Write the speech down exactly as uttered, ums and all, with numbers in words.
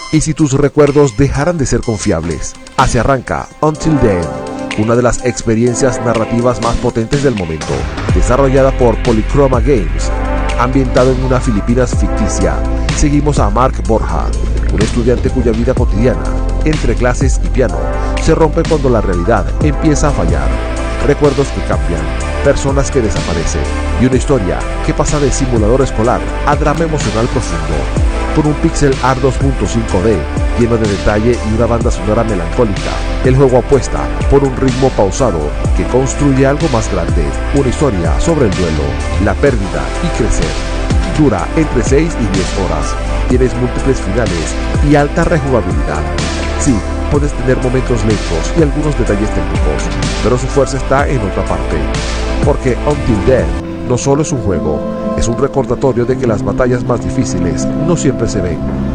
¿Y si tus recuerdos dejaran de ser confiables? Así arranca Until Dawn, una de las experiencias narrativas más potentes del momento, desarrollada por Polychroma Games. Ambientado en una Filipinas ficticia, seguimos a Mark Borja, un estudiante cuya vida cotidiana, entre clases y piano, se rompe cuando la realidad empieza a fallar. Recuerdos que cambian, personas que desaparecen y una historia que pasa de simulador escolar a drama emocional profundo. Con un pixel art dos punto cinco D lleno de detalle y una banda sonora melancólica, el juego apuesta por un ritmo pausado que construye algo más grande, una historia sobre el duelo, la pérdida y crecer. Dura entre seis y diez horas, tienes múltiples finales y alta rejugabilidad. Sí, puedes tener momentos lentos y algunos detalles técnicos, pero su fuerza está en otra parte, porque Until Dawn no solo es un juego, es un recordatorio de que las batallas más difíciles no siempre se ven,